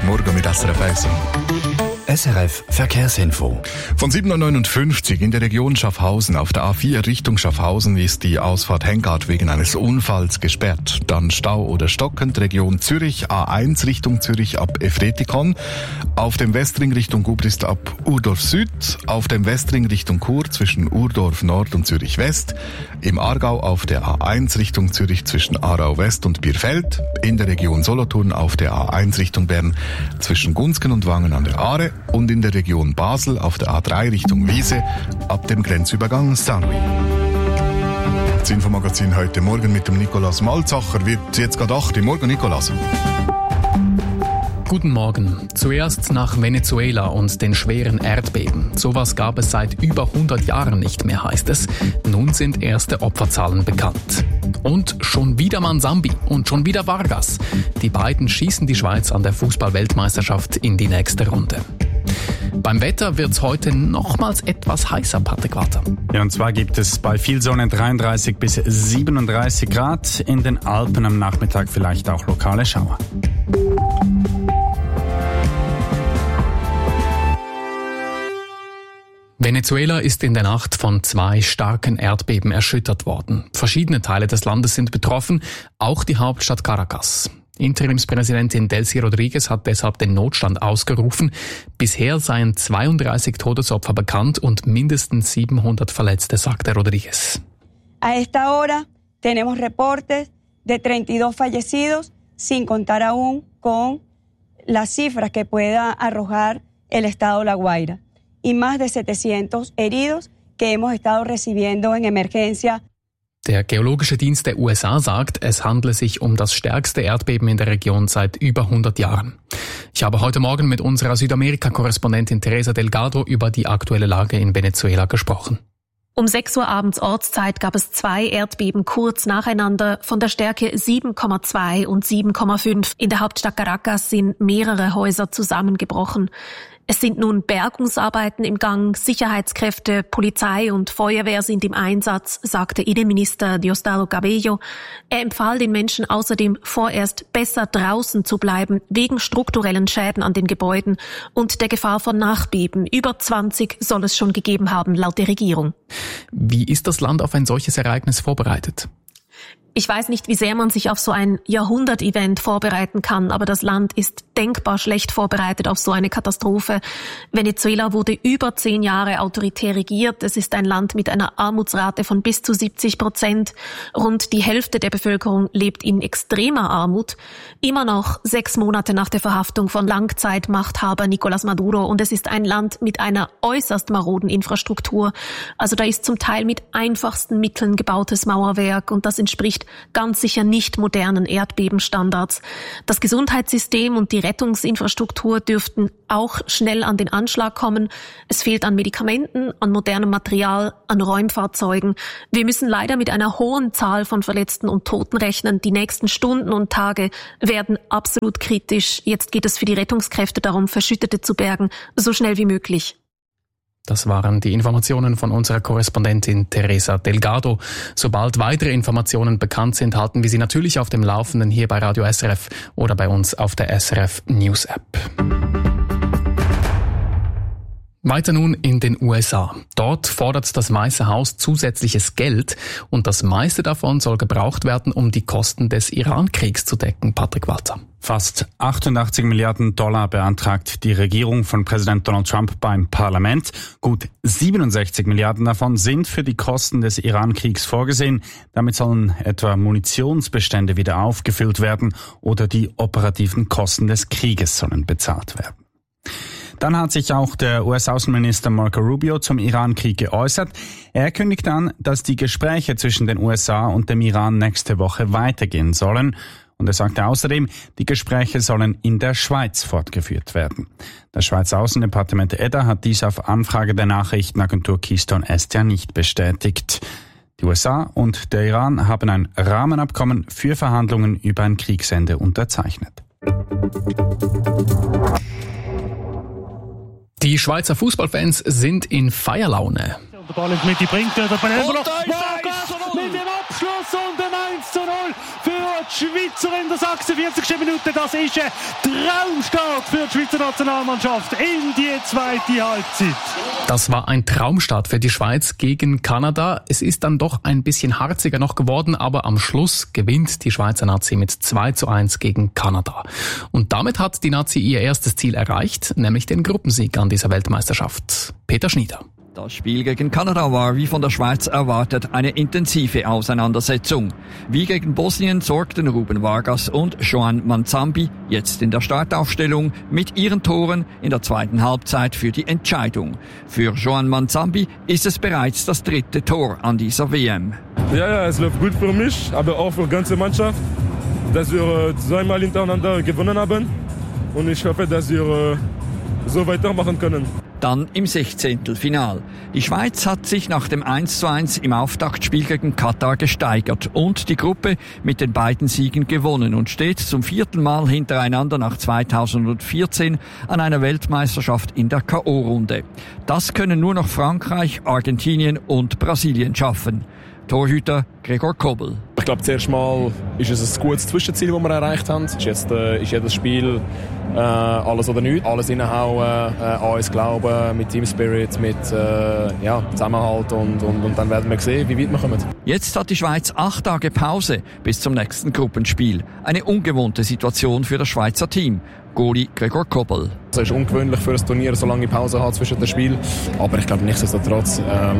Morgen mit SRF 1. SRF Verkehrsinfo. Von 7.59 Uhr in der Region Schaffhausen auf der A4 Richtung Schaffhausen ist die Ausfahrt Hengart wegen eines Unfalls gesperrt. Dann Stau oder stockend Region Zürich, A1 Richtung Zürich ab Efretikon. Auf dem Westring Richtung Gubrist ab Urdorf Süd. Auf dem Westring Richtung Chur zwischen Urdorf Nord und Zürich West. Im Aargau auf der A1 Richtung Zürich zwischen Aarau West und Bierfeld. In der Region Solothurn auf der A1 Richtung Bern zwischen Gunzgen und Wangen an der Aare. Und in der Region Basel auf der A3 Richtung Wiese ab dem Grenzübergang Saint-Louis. Das Infomagazin heute Morgen mit dem Nikolaus Malzacher wird jetzt gerade 8 Uhr. Morgen, Nikolaus. Guten Morgen. Zuerst nach Venezuela und den schweren Erdbeben. Sowas gab es seit über 100 Jahren nicht mehr, heißt es. Nun sind erste Opferzahlen bekannt. Und schon wieder Mansambi und schon wieder Vargas. Die beiden schießen die Schweiz an der Fußball-Weltmeisterschaft in die nächste Runde. Beim Wetter wird's heute nochmals etwas heißer, Patrick Walter. Ja, und zwar gibt es bei viel Sonne 33 bis 37 Grad. In den Alpen am Nachmittag vielleicht auch lokale Schauer. Venezuela ist in der Nacht von 2 starken Erdbeben erschüttert worden. Verschiedene Teile des Landes sind betroffen, auch die Hauptstadt Caracas. Interimspräsidentin Delcy Rodriguez hat deshalb den Notstand ausgerufen. Bisher seien 32 Todesopfer bekannt und mindestens 700 Verletzte, sagte Rodriguez. A esta hora tenemos reportes de 32 fallecidos, sin contar aún con las cifras que pueda arrojar el estado La Guaira. Y más de 700 heridos que hemos estado recibiendo en emergencia. Der Geologische Dienst der USA sagt, es handle sich um das stärkste Erdbeben in der Region seit über 100 Jahren. Ich habe heute Morgen mit unserer Südamerika-Korrespondentin Teresa Delgado über die aktuelle Lage in Venezuela gesprochen. Um 6 Uhr abends Ortszeit gab es 2 Erdbeben kurz nacheinander von der Stärke 7,2 und 7,5. In der Hauptstadt Caracas sind mehrere Häuser zusammengebrochen. Es sind nun Bergungsarbeiten im Gang, Sicherheitskräfte, Polizei und Feuerwehr sind im Einsatz, sagte Innenminister Diosdado Cabello. Er empfahl den Menschen außerdem vorerst besser draußen zu bleiben, wegen strukturellen Schäden an den Gebäuden und der Gefahr von Nachbeben. Über 20 soll es schon gegeben haben, laut der Regierung. Wie ist das Land auf ein solches Ereignis vorbereitet? Ich weiß nicht, wie sehr man sich auf so ein Jahrhundert-Event vorbereiten kann, aber das Land ist denkbar schlecht vorbereitet auf so eine Katastrophe. Venezuela wurde über 10 Jahre autoritär regiert. Es ist ein Land mit einer Armutsrate von bis zu 70%. Rund die Hälfte der Bevölkerung lebt in extremer Armut. Immer noch 6 Monate nach der Verhaftung von Langzeitmachthaber Nicolás Maduro. Und es ist ein Land mit einer äußerst maroden Infrastruktur. Also da ist zum Teil mit einfachsten Mitteln gebautes Mauerwerk und das entspricht ganz sicher nicht modernen Erdbebenstandards. Das Gesundheitssystem und die Rettungsinfrastruktur dürften auch schnell an den Anschlag kommen. Es fehlt an Medikamenten, an modernem Material, an Räumfahrzeugen. Wir müssen leider mit einer hohen Zahl von Verletzten und Toten rechnen. Die nächsten Stunden und Tage werden absolut kritisch. Jetzt geht es für die Rettungskräfte darum, Verschüttete zu bergen, so schnell wie möglich. Das waren die Informationen von unserer Korrespondentin Teresa Delgado. Sobald weitere Informationen bekannt sind, halten wir Sie natürlich auf dem Laufenden hier bei Radio SRF oder bei uns auf der SRF News App. Weiter nun in den USA. Dort fordert das Weiße Haus zusätzliches Geld und das meiste davon soll gebraucht werden, um die Kosten des Iran-Kriegs zu decken. Patrick Walter. Fast 88 Milliarden Dollar beantragt die Regierung von Präsident Donald Trump beim Parlament. Gut 67 Milliarden davon sind für die Kosten des Iran-Kriegs vorgesehen. Damit sollen etwa Munitionsbestände wieder aufgefüllt werden oder die operativen Kosten des Krieges sollen bezahlt werden. Dann hat sich auch der US-Außenminister Marco Rubio zum Iran-Krieg geäußert. Er kündigt an, dass die Gespräche zwischen den USA und dem Iran nächste Woche weitergehen sollen. Und er sagte außerdem, die Gespräche sollen in der Schweiz fortgeführt werden. Das Schweizer Außendepartement EDA hat dies auf Anfrage der Nachrichtenagentur Keystone Est ja nicht bestätigt. Die USA und der Iran haben ein Rahmenabkommen für Verhandlungen über ein Kriegsende unterzeichnet. Die Schweizer Fußballfans sind in Feierlaune. Der Ball in die Mitte bringt der Ball mit dem Schluss und ein 1:0 für die Schweizer in der 46. Minute. Das ist ein Traumstart für die Schweizer Nationalmannschaft in die zweite Halbzeit. Das war ein Traumstart für die Schweiz gegen Kanada. Es ist dann doch ein bisschen harziger noch geworden, aber am Schluss gewinnt die Schweizer Nazi mit 2:1 gegen Kanada. Und damit hat die Nazi ihr erstes Ziel erreicht, nämlich den Gruppensieg an dieser Weltmeisterschaft. Peter Schnieder. Das Spiel gegen Kanada war, wie von der Schweiz erwartet, eine intensive Auseinandersetzung. Wie gegen Bosnien sorgten Ruben Vargas und Joan Manzambi jetzt in der Startaufstellung mit ihren Toren in der zweiten Halbzeit für die Entscheidung. Für Joan Manzambi ist es bereits das 3. Tor an dieser WM. Ja, es läuft gut für mich, aber auch für die ganze Mannschaft, dass wir zweimal hintereinander gewonnen haben. Und ich hoffe, dass wir so weitermachen können. Dann im 16. Final. Die Schweiz hat sich nach dem 1:1 im Auftaktspiel gegen Katar gesteigert und die Gruppe mit den beiden Siegen gewonnen und steht zum 4. Mal hintereinander nach 2014 an einer Weltmeisterschaft in der K.O.-Runde. Das können nur noch Frankreich, Argentinien und Brasilien schaffen. Torhüter Gregor Kobel. Ich glaube, zuerst mal ist es ein gutes Zwischenziel, das wir erreicht haben. Ist jedes Spiel alles oder nichts. Alles reinhauen, an uns glauben, mit Team Spirit, mit Zusammenhalt und dann werden wir sehen, wie weit wir kommen. Jetzt hat die Schweiz 8 Tage Pause bis zum nächsten Gruppenspiel. Eine ungewohnte Situation für das Schweizer Team. Goalie Gregor Kobel. Es ist ungewöhnlich für ein Turnier, so lange Pause hat zwischen den Spielen. Aber ich glaube, nichtsdestotrotz,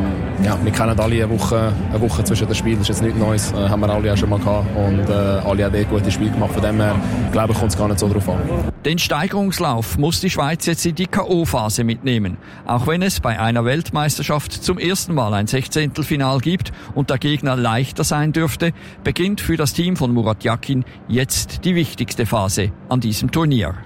wir kennen alle eine Woche zwischen den Spielen. Das ist jetzt nichts Neues, haben wir alle auch schon mal gehabt. Und alle haben ein gutes Spiel gemacht. Von dem her, glaube ich, kommt es gar nicht so drauf an. Den Steigerungslauf muss die Schweiz jetzt in die K.O.-Phase mitnehmen. Auch wenn es bei einer Weltmeisterschaft zum ersten Mal ein 16. Final gibt und der Gegner leichter sein dürfte, beginnt für das Team von Murat Yakin jetzt die wichtigste Phase an diesem Turnier.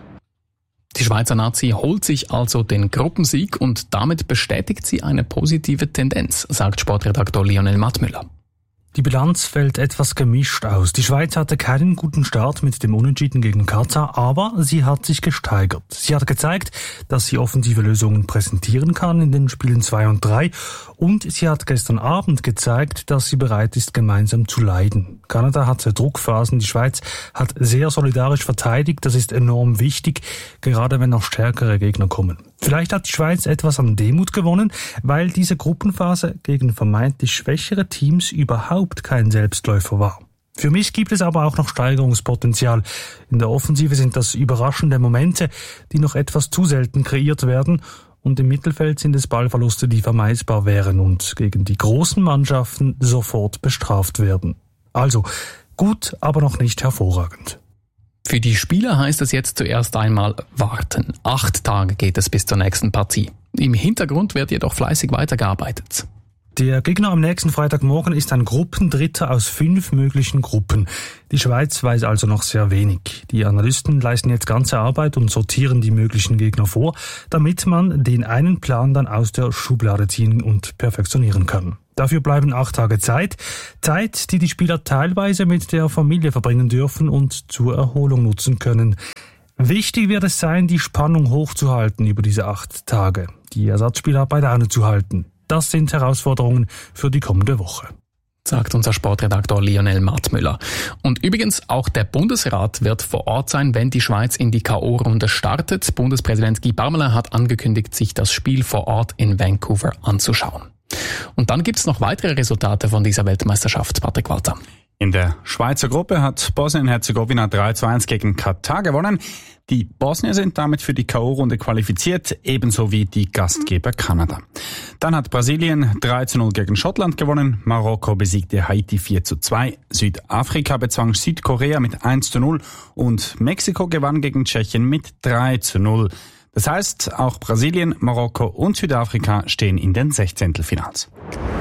Die Schweizer Nazi holt sich also den Gruppensieg und damit bestätigt sie eine positive Tendenz, sagt Sportredaktor Lionel Mattmüller. Die Bilanz fällt etwas gemischt aus. Die Schweiz hatte keinen guten Start mit dem Unentschieden gegen Katar, aber sie hat sich gesteigert. Sie hat gezeigt, dass sie offensive Lösungen präsentieren kann in den Spielen 2 und 3 und sie hat gestern Abend gezeigt, dass sie bereit ist, gemeinsam zu leiden. Kanada hatte Druckphasen, die Schweiz hat sehr solidarisch verteidigt, das ist enorm wichtig, gerade wenn noch stärkere Gegner kommen. Vielleicht hat die Schweiz etwas an Demut gewonnen, weil diese Gruppenphase gegen vermeintlich schwächere Teams überhaupt kein Selbstläufer war. Für mich gibt es aber auch noch Steigerungspotenzial. In der Offensive sind das überraschende Momente, die noch etwas zu selten kreiert werden. Und im Mittelfeld sind es Ballverluste, die vermeidbar wären und gegen die großen Mannschaften sofort bestraft werden. Also gut, aber noch nicht hervorragend. Für die Spieler heißt es jetzt zuerst einmal warten. 8 Tage geht es bis zur nächsten Partie. Im Hintergrund wird jedoch fleißig weitergearbeitet. Der Gegner am nächsten Freitagmorgen ist ein Gruppendritter aus 5 möglichen Gruppen. Die Schweiz weiß also noch sehr wenig. Die Analysten leisten jetzt ganze Arbeit und sortieren die möglichen Gegner vor, damit man den einen Plan dann aus der Schublade ziehen und perfektionieren kann. Dafür bleiben 8 Tage Zeit, die die Spieler teilweise mit der Familie verbringen dürfen und zur Erholung nutzen können. Wichtig wird es sein, die Spannung hochzuhalten über diese 8 Tage, die Ersatzspieler bei Laune zu halten. Das sind Herausforderungen für die kommende Woche, sagt unser Sportredaktor Lionel Mattmüller. Und übrigens, auch der Bundesrat wird vor Ort sein, wenn die Schweiz in die K.O.-Runde startet. Bundespräsident Guy Parmelin hat angekündigt, sich das Spiel vor Ort in Vancouver anzuschauen. Und dann gibt's noch weitere Resultate von dieser Weltmeisterschaft, Patrick Walter. In der Schweizer Gruppe hat Bosnien-Herzegowina 3:1 gegen Katar gewonnen. Die Bosnier sind damit für die K.O.-Runde qualifiziert, ebenso wie die Gastgeber Kanada. Dann hat Brasilien 3:0 gegen Schottland gewonnen, Marokko besiegte Haiti 4:2, Südafrika bezwang Südkorea mit 1:0 und Mexiko gewann gegen Tschechien mit 3:0. Das heißt, auch Brasilien, Marokko und Südafrika stehen in den 16. Finals.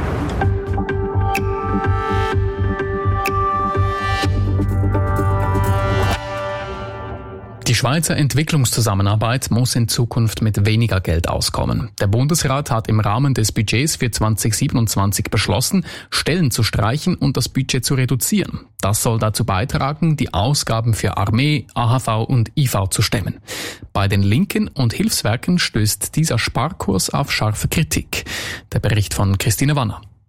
Die Schweizer Entwicklungszusammenarbeit muss in Zukunft mit weniger Geld auskommen. Der Bundesrat hat im Rahmen des Budgets für 2027 beschlossen, Stellen zu streichen und das Budget zu reduzieren. Das soll dazu beitragen, die Ausgaben für Armee, AHV und IV zu stemmen. Bei den Linken und Hilfswerken stößt dieser Sparkurs auf scharfe Kritik. Der Bericht von Christine Wanner.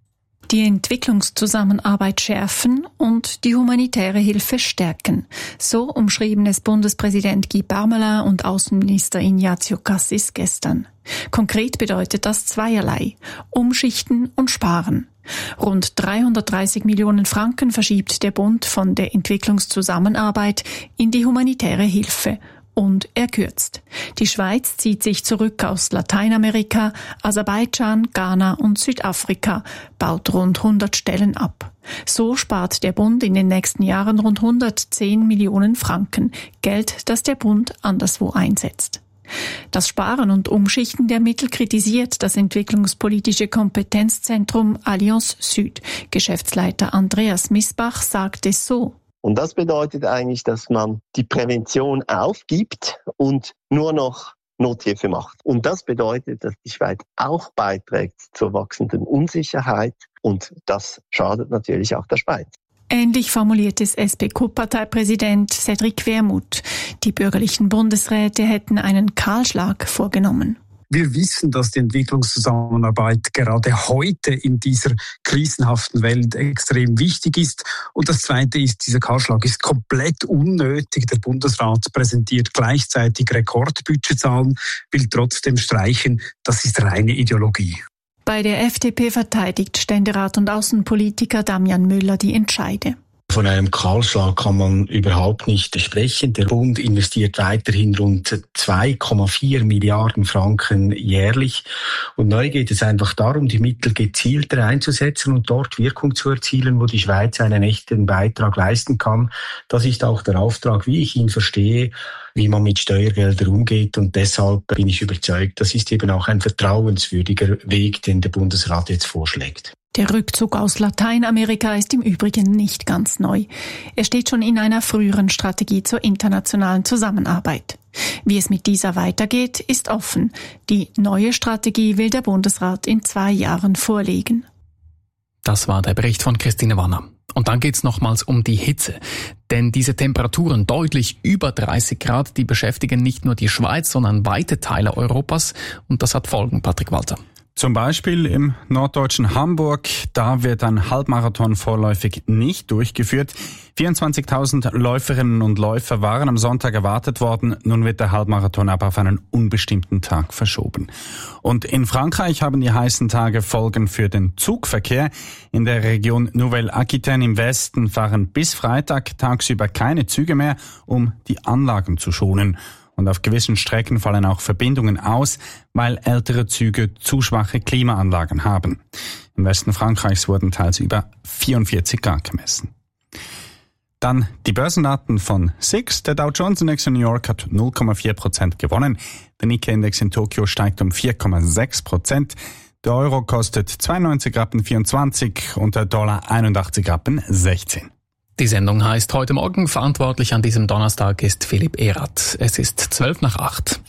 Die Entwicklungszusammenarbeit schärfen und die humanitäre Hilfe stärken. So umschrieben es Bundespräsident Guy Parmelin und Außenminister Ignazio Cassis gestern. Konkret bedeutet das zweierlei: Umschichten und Sparen. Rund 330 Millionen Franken verschiebt der Bund von der Entwicklungszusammenarbeit in die humanitäre Hilfe. Und er kürzt. Die Schweiz zieht sich zurück aus Lateinamerika, Aserbaidschan, Ghana und Südafrika, baut rund 100 Stellen ab. So spart der Bund in den nächsten Jahren rund 110 Millionen Franken, Geld, das der Bund anderswo einsetzt. Das Sparen und Umschichten der Mittel kritisiert das entwicklungspolitische Kompetenzzentrum Allianz Süd. Geschäftsleiter Andreas Missbach sagt es so. Und das bedeutet eigentlich, dass man die Prävention aufgibt und nur noch Nothilfe macht. Und das bedeutet, dass die Schweiz auch beiträgt zur wachsenden Unsicherheit und das schadet natürlich auch der Schweiz. Ähnlich formuliert es SP-Co-Parteipräsident Cédric Wermuth. Die bürgerlichen Bundesräte hätten einen Kahlschlag vorgenommen. Wir wissen, dass die Entwicklungszusammenarbeit gerade heute in dieser krisenhaften Welt extrem wichtig ist. Und das Zweite ist, dieser Kahlschlag ist komplett unnötig. Der Bundesrat präsentiert gleichzeitig Rekordbudgetzahlen, will trotzdem streichen. Das ist reine Ideologie. Bei der FDP verteidigt Ständerat und Außenpolitiker Damian Müller die Entscheide. Von einem Kahlschlag kann man überhaupt nicht sprechen. Der Bund investiert weiterhin rund 2,4 Milliarden Franken jährlich. Und neu geht es einfach darum, die Mittel gezielter einzusetzen und dort Wirkung zu erzielen, wo die Schweiz einen echten Beitrag leisten kann. Das ist auch der Auftrag, wie ich ihn verstehe, wie man mit Steuergeldern umgeht. Und deshalb bin ich überzeugt, das ist eben auch ein vertrauenswürdiger Weg, den der Bundesrat jetzt vorschlägt. Der Rückzug aus Lateinamerika ist im Übrigen nicht ganz neu. Er steht schon in einer früheren Strategie zur internationalen Zusammenarbeit. Wie es mit dieser weitergeht, ist offen. Die neue Strategie will der Bundesrat in 2 Jahren vorlegen. Das war der Bericht von Christine Wanner. Und dann geht's nochmals um die Hitze. Denn diese Temperaturen deutlich über 30 Grad, die beschäftigen nicht nur die Schweiz, sondern weite Teile Europas. Und das hat Folgen, Patrick Walter. Zum Beispiel im norddeutschen Hamburg, da wird ein Halbmarathon vorläufig nicht durchgeführt. 24.000 Läuferinnen und Läufer waren am Sonntag erwartet worden. Nun wird der Halbmarathon aber auf einen unbestimmten Tag verschoben. Und in Frankreich haben die heißen Tage Folgen für den Zugverkehr. In der Region Nouvelle-Aquitaine im Westen fahren bis Freitag tagsüber keine Züge mehr, um die Anlagen zu schonen. Und auf gewissen Strecken fallen auch Verbindungen aus, weil ältere Züge zu schwache Klimaanlagen haben. Im Westen Frankreichs wurden teils über 44 Grad gemessen. Dann die Börsendaten von SIX. Der Dow Jones Index in New York hat 0,4% gewonnen. Der Nikkei-Index in Tokio steigt um 4,6%. Der Euro kostet 92,24 Rappen und der Dollar 81,16 Rappen. Die Sendung heißt heute Morgen. Verantwortlich an diesem Donnerstag ist Philipp Erath. Es ist 7:12.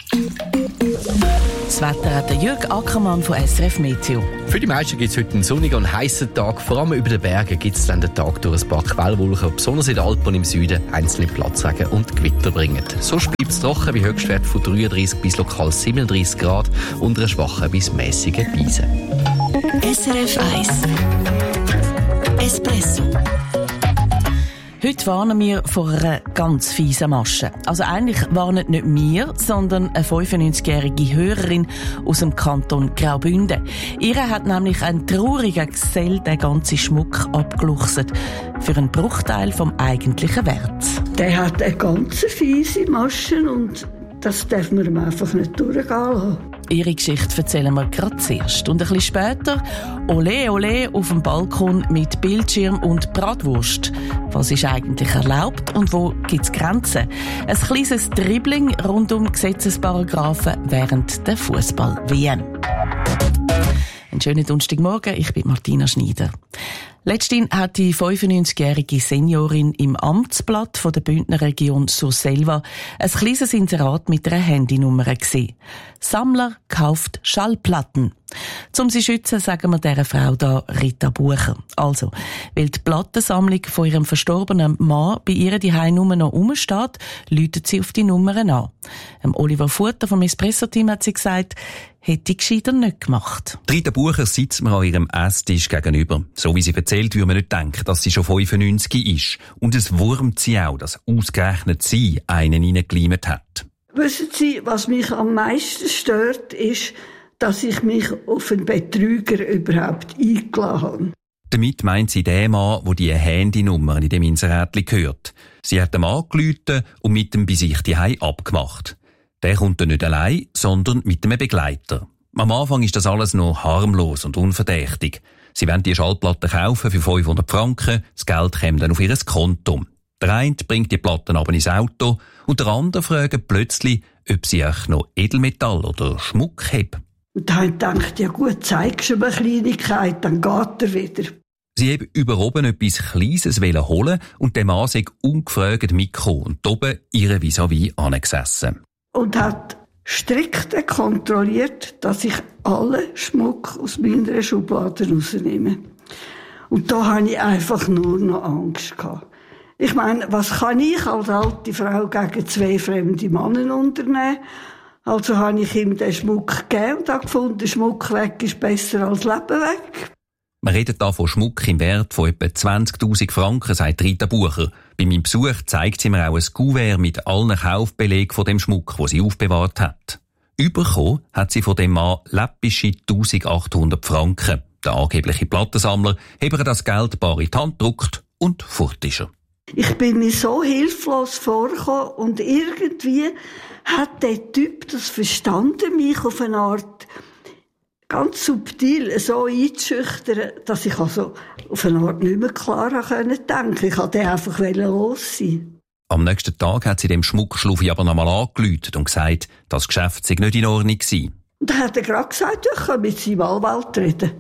Das Wetter hat der Jürg Ackermann von SRF Meteo. Für die meisten gibt es heute einen sonnigen und heißen Tag. Vor allem über den Bergen gibt es dann den Tag durch ein paar Quellwolken, besonders in den Alpen und im Süden einzelne Platzregen und Gewitter bringen. Sonst bleibt es trocken, bei Höchstwert von 33 bis lokal 37 Grad und einer schwachen bis mäßigen Brise. SRF 1 Espresso. Heute warnen wir vor einer ganz fiesen Masche. Also eigentlich warnen nicht wir, sondern eine 95-jährige Hörerin aus dem Kanton Graubünden. Ihre hat nämlich ein trauriger Gesell den ganzen Schmuck abgeluchset. Für einen Bruchteil vom eigentlichen Wert. Der hat eine ganz fiese Masche und das darf man ihm einfach nicht durchgehen lassen. Ihre Geschichte erzählen wir gerade zuerst. Und ein bisschen später Olé Olé auf dem Balkon mit Bildschirm und Bratwurst. Was ist eigentlich erlaubt und wo gibt es Grenzen? Ein kleines Dribbling rund um Gesetzesparagraphen während der Fußball-WM. Einen schönen Donnerstagmorgen, ich bin Martina Schneider. Letztens hat die 95-jährige Seniorin im Amtsblatt von der Bündner Region Surselva ein kleines Inserat mit einer Handynummer gesehen. Sammler kauft Schallplatten. Um sie zu schützen, sagen wir dieser Frau da Rita Bucher. Also, weil die Plattensammlung von ihrem verstorbenen Mann bei ihr daheim nur noch rumsteht, läutet sie auf die Nummern an. Oliver Futter vom Espresso-Team hat sie gesagt, hätte ich gescheiter nicht gemacht. Rita Bucher sitzt mir an ihrem Esstisch gegenüber. So wie sie erzählt, würde man nicht denken, dass sie schon 95 ist. Und es wurmt sie auch, dass ausgerechnet sie einen reingeleimt hat. Wissen Sie, was mich am meisten stört, ist, dass ich mich auf einen Betrüger überhaupt eingeladen habe. Damit meint sie den Mann, der die Handynummer in dem Inserätli gehört. Sie hat dem angerufen und mit dem bei sich daheim abgemacht. Der kommt dann nicht allein, sondern mit einem Begleiter. Am Anfang ist das alles noch harmlos und unverdächtig. Sie wollen die Schallplatte kaufen für 500 Franken, das Geld kommt dann auf ihr Konto. Der eine bringt die Platten aber ins Auto und der andere fragt plötzlich, ob sie auch noch Edelmetall oder Schmuck haben. Und da habe ich gedacht, ja gut, zeigst du mir eine Kleinigkeit, dann geht er wieder. Sie haben über oben etwas Kleines holen und der Mann sei ungefragt mitgekommen und oben ihre vis-à-vis angesessen. Und hat strikt kontrolliert, dass ich alle Schmuck aus meiner Schublade rausnehme. Und da hatte ich einfach nur noch Angst gehabt. Ich meine, was kann ich als alte Frau gegen 2 fremde Männer unternehmen? Also habe ich ihm den Schmuck gegeben und habe gefunden, Schmuck weg ist besser als Leben weg. Wir reden hier von Schmuck im Wert von etwa 20'000 Franken, sagt Rita Bucher. Bei meinem Besuch zeigt sie mir auch ein Kuvert mit allen Kaufbelegen von dem Schmuck, den sie aufbewahrt hat. Überkommen hat sie von dem Mann läppische 1'800 Franken. Der angebliche Plattensammler hat ihr das Geld bar in die Hand gedruckt und fort ist er. Ich bin mir so hilflos vorgekommen und irgendwie hat der Typ das verstanden, mich auf eine Art ganz subtil so einzuschüchtern, dass ich also auf eine Art nicht mehr klar denken konnte. Ich wollte einfach los sein. Am nächsten Tag hat sie dem Schmuckschluffi aber nochmal angerufen und gesagt, das Geschäft sei nicht in Ordnung gewesen. Und dann hat er gerade gesagt, ich kann mit seinem Anwalt reden.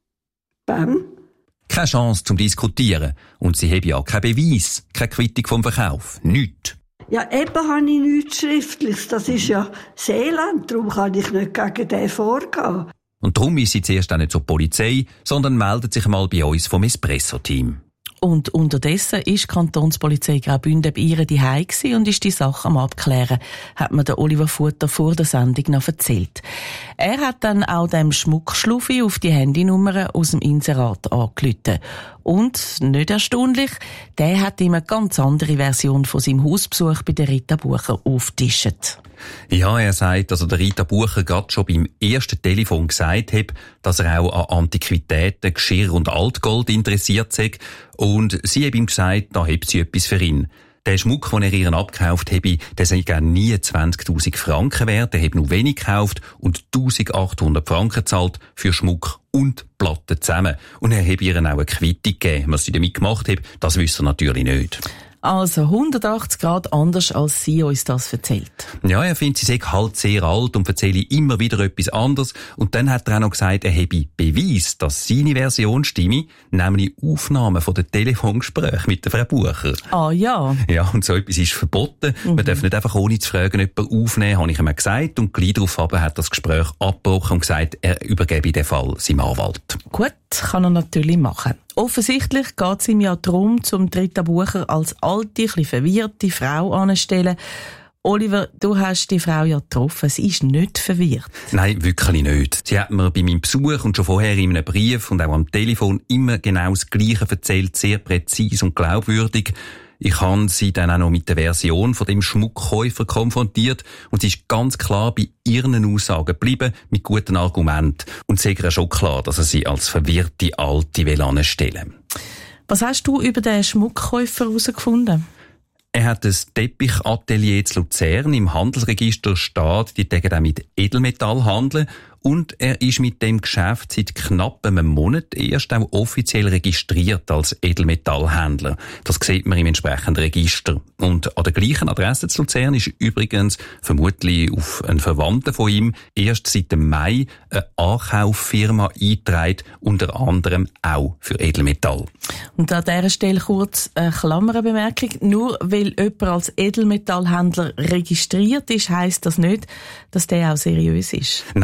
Bam. Keine Chance zum Diskutieren. Und sie haben ja keinen Beweis, keine Quittung vom Verkauf. Nichts. Ja, eben habe ich nichts Schriftliches. Das ist ja Seeland, darum kann ich nicht gegen den vorgehen. Und darum ist sie zuerst auch nicht zur Polizei, sondern meldet sich mal bei uns vom Espresso-Team. Und unterdessen ist die Kantonspolizei Graubünden bei ihr daheim und ist die Sache am Abklären, hat mir der Oliver Futter vor der Sendung noch erzählt. Er hat dann auch dem Schmuckschluffi auf die Handynummer aus dem Inserat angerufen. Und, nicht erstaunlich, der hat ihm eine ganz andere Version von seinem Hausbesuch bei der Rita Bucher aufgetischt. Ja, er sagt, dass er der Rita Bucher gerade schon beim ersten Telefon gesagt hat, dass er auch an Antiquitäten, Geschirr und Altgold interessiert sei. Und sie hat ihm gesagt, da habe sie etwas für ihn. Der Schmuck, den er ihr abgekauft habe, der sei gar nie 20'000 Franken wert. Er hat nur wenig gekauft und 1'800 Franken gezahlt für Schmuck und Platten zusammen. Und er habe ihr auch eine Quittung gegeben. Was sie damit gemacht hat, das wüsste er natürlich nicht. Also 180 Grad anders, als sie uns das erzählt. Ja, er findet, sie sei halt sehr alt und erzähle immer wieder etwas anderes. Und dann hat er auch noch gesagt, er habe Beweis, dass seine Version stimme, nämlich Aufnahmen von den Telefongesprächen mit der Frau Bucher. Ah ja. Ja, und so etwas ist verboten. Man darf nicht einfach ohne zu fragen jemanden aufnehmen, habe ich ihm gesagt. Und gleich darauf hat das Gespräch abgebrochen und gesagt, er übergebe den Fall seinem Anwalt. Gut, kann er natürlich machen. Offensichtlich geht es ihm ja darum, zum Rita Bucher als alte, ein bisschen verwirrte Frau anzustellen. Oliver, du hast die Frau ja getroffen. Sie ist nicht verwirrt. Nein, wirklich nicht. Sie hat mir bei meinem Besuch und schon vorher in einem Brief und auch am Telefon immer genau das Gleiche erzählt, sehr präzise und glaubwürdig. Ich habe sie dann auch noch mit der Version von dem Schmuckkäufer konfrontiert und sie ist ganz klar bei ihren Aussagen geblieben, mit guten Argumenten. Und es ist ihr schon klar, dass er sie als verwirrte Alte anstellen will. Was hast du über den Schmuckkäufer herausgefunden? Er hat ein Teppichatelier zu Luzern. Im Handelsregister steht, die tägen auch mit Edelmetall handeln. Und er ist mit dem Geschäft seit knapp einem Monat erst auch offiziell registriert als Edelmetallhändler. Das sieht man im entsprechenden Register. Und an der gleichen Adresse zu Luzern ist übrigens, vermutlich auf einen Verwandten von ihm, erst seit dem Mai eine Ankauffirma eingetragen, unter anderem auch für Edelmetall. Und an dieser Stelle kurz eine Klammerbemerkung. Nur weil jemand als Edelmetallhändler registriert ist, heisst das nicht, dass der auch seriös ist. Nein, das heisst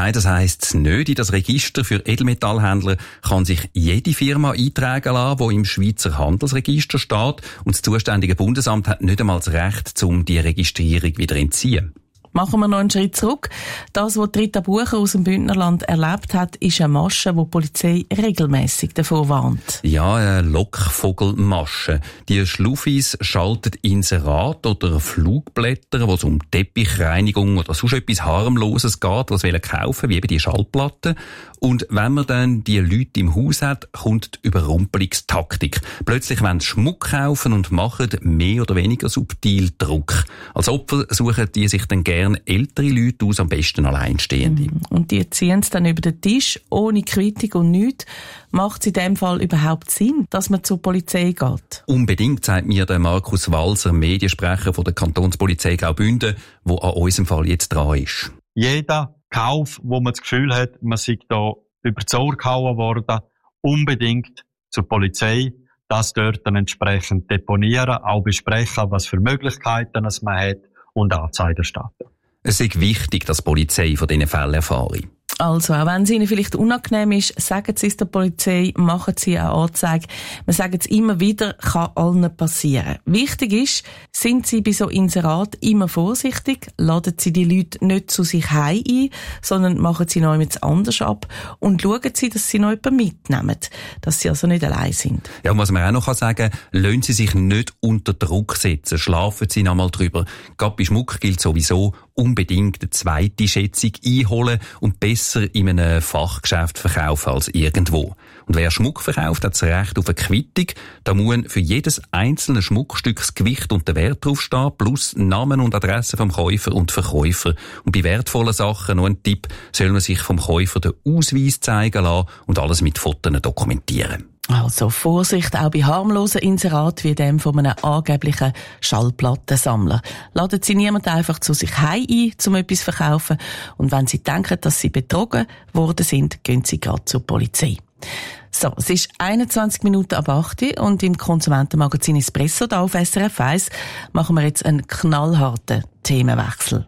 heisst es nicht. In das Register für Edelmetallhändler kann sich jede Firma eintragen lassen, die im Schweizer Handelsregister steht. Und das zuständige Bundesamt hat nicht einmal das Recht, um die Registrierung wieder zu entziehen. Machen wir noch einen Schritt zurück. Das, was Rita Bucher aus dem Bündnerland erlebt hat, ist eine Masche, die die Polizei regelmässig davor warnt. Ja, eine Lockvogelmasche. Die Schluffis schalten Inserat oder Flugblätter, wo es um Teppichreinigung oder sonst etwas Harmloses geht, was wollen kaufen, wie eben die Schallplatten. Und wenn man dann die Leute im Haus hat, kommt die Überrumpelungstaktik. Plötzlich wollen sie Schmuck kaufen und machen mehr oder weniger subtil Druck. Als Opfer suchen die sich dann gerne ältere Leute aus, am besten Alleinstehende. Und die ziehen es dann über den Tisch, ohne Quittung und nichts. Macht es in dem Fall überhaupt Sinn, dass man zur Polizei geht? Unbedingt, sagt mir der Markus Walser, Mediensprecher von der Kantonspolizei Graubünden, der an unserem Fall jetzt dran ist. Jeder Kauf, wo man das Gefühl hat, man sei da über die Ohren gehauen worden, unbedingt zur Polizei, das dort dann entsprechend deponieren, auch besprechen, was für Möglichkeiten es man hat und Anzeigen starten. Es ist wichtig, dass die Polizei von diesen Fällen erfahre. Also, auch wenn es Ihnen vielleicht unangenehm ist, sagen Sie es der Polizei, machen Sie eine Anzeige. Wir sagen es immer wieder, kann allen passieren. Wichtig ist, sind Sie bei so Inserat immer vorsichtig, laden Sie die Leute nicht zu sich heim ein, sondern machen Sie noch etwas anders ab und schauen Sie, dass Sie noch jemanden mitnehmen, dass Sie also nicht allein sind. Ja, und was man auch noch sagen kann, lassen Sie sich nicht unter Druck setzen, schlafen Sie noch mal drüber. Gerade bei Schmuck gilt sowieso, unbedingt eine zweite Schätzung einholen und besser in einem Fachgeschäft verkaufen als irgendwo. Und wer Schmuck verkauft, hat das Recht auf eine Quittung. Da muss für jedes einzelne Schmuckstück das Gewicht und der Wert draufstehen, plus Namen und Adresse vom Käufer und Verkäufer. Und bei wertvollen Sachen, noch ein Tipp, soll man sich vom Käufer den Ausweis zeigen lassen und alles mit Fotos dokumentieren. Also Vorsicht auch bei harmlosen Inseraten wie dem von einem angeblichen Schallplattensammler. Laden Sie niemanden einfach zu sich heim ein, um etwas zu verkaufen. Und wenn Sie denken, dass Sie betrogen worden sind, gehen Sie gerade zur Polizei. So, es ist 21 Minuten ab 8 und im Konsumentenmagazin Espresso da auf SRF 1 machen wir jetzt einen knallharten Themenwechsel.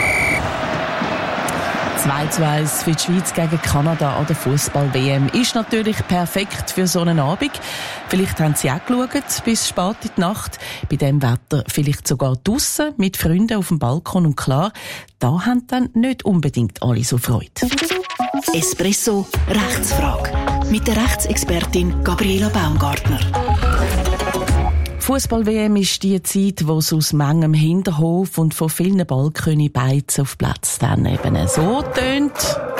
2:1 für die Schweiz gegen Kanada an der Fußball-WM ist natürlich perfekt für so einen Abend. Vielleicht haben Sie auch geschaut, bis spät in die Nacht. Bei dem Wetter vielleicht sogar draussen mit Freunden auf dem Balkon. Und klar, da haben dann nicht unbedingt alle so Freude. Espresso Rechtsfrage mit der Rechtsexpertin Gabriela Baumgartner. Fußball-WM ist die Zeit, wo es aus manchem Hinterhof und von vielen Balkönig beizen auf Platz dann eben so tönt.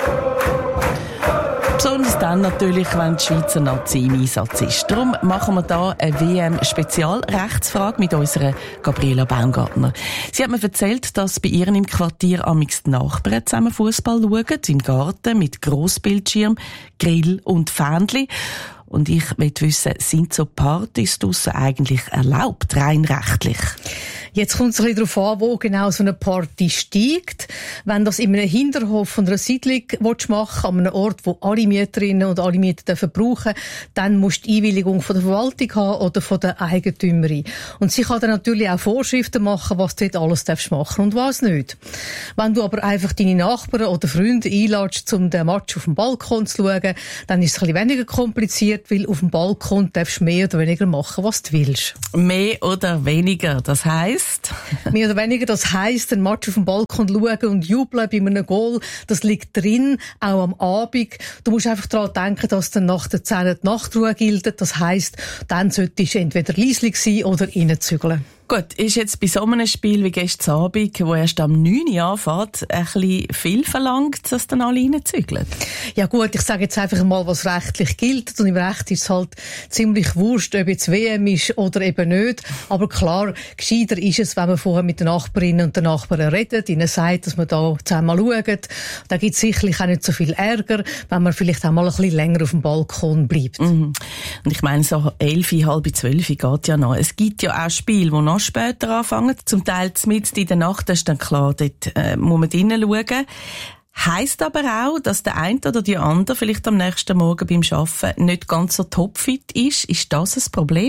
Besonders dann natürlich, wenn die Schweizer Nazi im Einsatz ist. Darum machen wir hier eine WM-Spezialrechtsfrage mit unserer Gabriela Baumgartner. Sie hat mir erzählt, dass bei ihr im Quartier amigs die Nachbarn zusammen Fußball schauen, im Garten mit Grossbildschirm, Grill und Fähnchen. Und ich möchte wissen, sind so Partys draussen eigentlich erlaubt, rein rechtlich? Jetzt kommt es ein bisschen darauf an, wo genau so eine Party steigt. Wenn das in einem Hinterhof von einer Siedlung machen, an einem Ort, wo alle Mieterinnen und alle Mieter brauchen, dann musst du die Einwilligung von der Verwaltung haben oder von der Eigentümerin. Und sie kann dann natürlich auch Vorschriften machen, was du dort alles machen darfst und was nicht. Wenn du aber einfach deine Nachbarn oder Freunde einladest, um den Match auf dem Balkon zu schauen, dann ist es ein bisschen weniger kompliziert, weil auf dem Balkon darfst du mehr oder weniger machen, was du willst. Mehr oder weniger, das heisst? Mehr oder weniger, das heisst, den Match auf dem Balkon schauen und jubeln bei einem Goal, das liegt drin, auch am Abend. Du musst einfach daran denken, dass dann nach der 10 die Nachtruhe gilt. Das heisst, dann solltest du entweder leislich sein oder reinzügeln. Gut, ist jetzt bei so einem Spiel wie gestern Abend, wo erst am 9 Uhr anfängt, ein bisschen viel verlangt, dass dann alle reinzügeln? Ja gut, ich sage jetzt einfach mal, was rechtlich gilt. Und im Recht ist es halt ziemlich wurscht, ob jetzt WM ist oder eben nicht. Aber klar, gescheiter ist es, wenn man vorher mit den Nachbarinnen und den Nachbarn redet, ihnen sagt, dass man da zusammen schaut. Da gibt es sicherlich auch nicht so viel Ärger, wenn man vielleicht auch mal ein bisschen länger auf dem Balkon bleibt. Mhm. Und ich meine, so 11, halb 12 geht ja noch. Es gibt ja auch Spiele, die noch später anfangen. Zum Teil mitten in der Nacht, das ist dann klar, dort muss man drinnen schauen. Heisst aber auch, dass der eine oder die andere vielleicht am nächsten Morgen beim Arbeiten nicht ganz so topfit ist. Ist das ein Problem?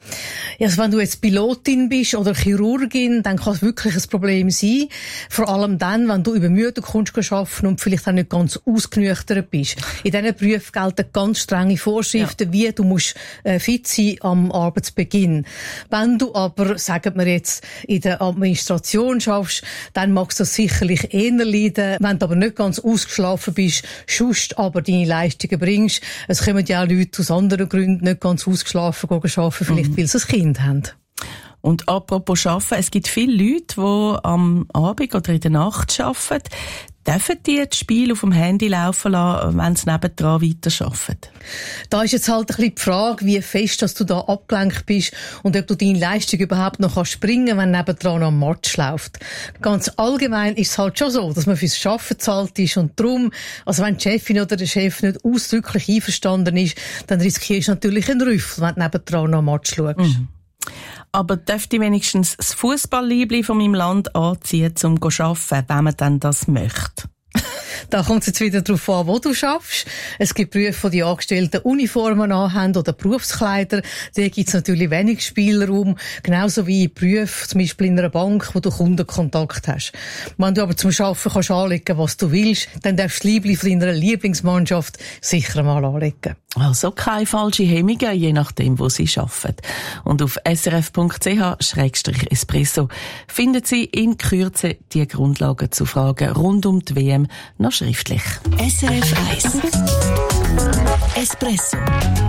Ja, also wenn du jetzt Pilotin bist oder Chirurgin, dann kann es wirklich ein Problem sein. Vor allem dann, wenn du übermüdet kommst arbeiten und vielleicht auch nicht ganz ausgenüchtert bist. In diesen Berufen gelten ganz strenge Vorschriften, wie du musst fit sein am Arbeitsbeginn. Wenn du aber, sagen wir jetzt, in der Administration schaffst, dann magst du das sicherlich eher leiden. Wenn du aber nicht ganz ausgeschlafen bist, sonst aber deine Leistungen bringst. Es kommen ja auch Leute aus anderen Gründen nicht ganz ausgeschlafen arbeiten, vielleicht weil sie ein Kind haben. Und apropos Arbeiten, es gibt viele Leute, die am Abend oder in der Nacht arbeiten. Dürfen die das Spiel auf dem Handy laufen lassen, wenn sie nebendran weiterarbeiten? Da ist jetzt halt ein bisschen die Frage, wie fest dass du da abgelenkt bist und ob du deine Leistung überhaupt noch springen kannst, wenn nebendran noch ein Match läuft. Ganz allgemein ist es halt schon so, dass man fürs Arbeiten bezahlt ist und darum, also wenn die Chefin oder der Chef nicht ausdrücklich einverstanden ist, dann riskierst du natürlich einen Rüffel, wenn du nebendran noch ein Match schaust. Mhm. Aber dürfte ich wenigstens das Fußballliebli von meinem Land anziehen, um zu arbeiten, wenn man dann das möchte? Da kommt es jetzt wieder darauf an, wo du schaffst. Es gibt Berufe, wo die Angestellten Uniformen anhaben oder Berufskleider. Da gibt es natürlich wenig Spielraum. Genauso wie in Berufen, zum Beispiel in einer Bank, wo du Kundenkontakt hast. Wenn du aber zum Arbeiten kannst anlegen, was du willst, dann darfst du das Liebli von deiner Lieblingsmannschaft sicher mal anlegen. Also keine falsche Hemmungen, je nachdem, wo Sie arbeiten. Und auf srf.ch/espresso finden Sie in Kürze die Grundlagen zu Fragen rund um die WM noch schriftlich. SRF 1 Espresso